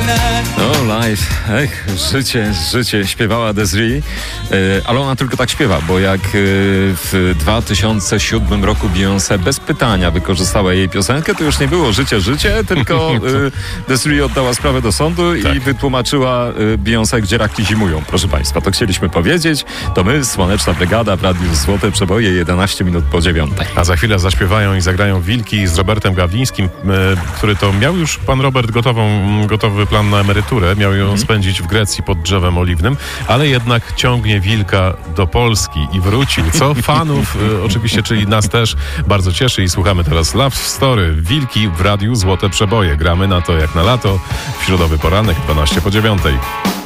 No, live. Życie śpiewała Desiree, ale ona tylko tak śpiewa, bo jak w 2007 roku Beyoncé bez pytania wykorzystała jej piosenkę, to już nie było życie, tylko Desiree oddała sprawę do sądu i wytłumaczyła Beyoncé, gdzie raki zimują. Proszę Państwa, to chcieliśmy powiedzieć. To my, Słoneczna Brygada w Radiu Złote Przeboje, 11 minut po 9. A za chwilę zaśpiewają i zagrają Wilki z Robertem Gawlińskim, który to miał już pan Robert gotowy plan na emeryturę. Miał ją spędzić w Grecji pod drzewem oliwnym, ale jednak ciągnie Wilka do Polski i wrócił. Co fanów, oczywiście, czyli nas też bardzo cieszy i słuchamy teraz Love Story. Wilki w Radiu Złote Przeboje. Gramy na to jak na lato. W środowy poranek, 12 po 9.